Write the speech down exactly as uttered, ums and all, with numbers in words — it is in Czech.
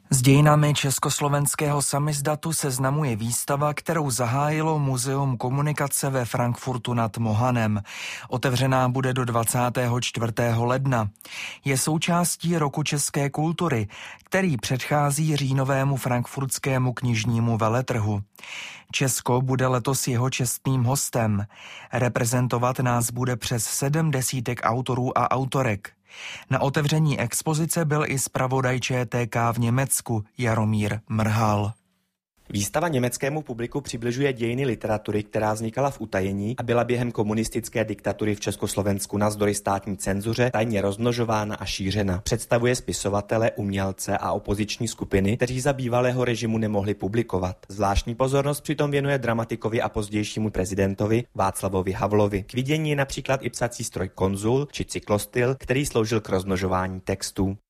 S dějinami československého samizdatu seznamuje výstava, kterou zahájilo Muzeum komunikace ve Frankfurtu nad Mohanem. Otevřená bude do dvacátého čtvrtého ledna. Je součástí Roku české kultury, který předchází říjnovému frankfurtskému knižnímu veletrhu. Česko bude letos jeho čestným hostem. Reprezentovat nás bude přes sedm desítek autorů a autorek. Na otevření expozice byl i zpravodaj Č T K v Německu Jaromír Mrhal. Výstava německému publiku přibližuje dějiny literatury, která vznikala v utajení a byla během komunistické diktatury v Československu navzdory státní cenzuře tajně rozmnožována a šířena. Představuje spisovatele, umělce a opoziční skupiny, kteří za bývalého režimu nemohli publikovat. Zvláštní pozornost přitom věnuje dramatikovi a pozdějšímu prezidentovi Václavovi Havlovi. K vidění je například i psací stroj Konzul či cyklostyl, který sloužil k rozmnožování textů.